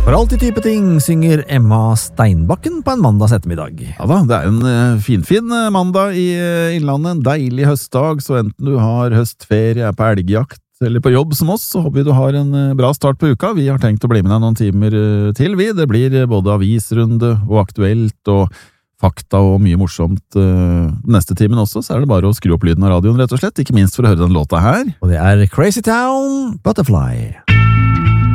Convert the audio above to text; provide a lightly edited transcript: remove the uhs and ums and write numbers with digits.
For alltid type ting synger Emma Steinbakken på en mandags ettermiddag. Ja da, det en fin mandag i Innlandet, en deilig høstdag, så enten du har høstferie, på elgjakt eller på jobb som oss, så håper vi du har en bra start på uka. Vi har tenkt å bli med deg noen timer til, vi. Det blir både avisrunde og aktuelt og fakta og mye morsomt neste timen også, så det bare å skru opp lyden av radioen rett og slett, ikke minst for å høre den låta her. Og det Crazy Town Butterfly.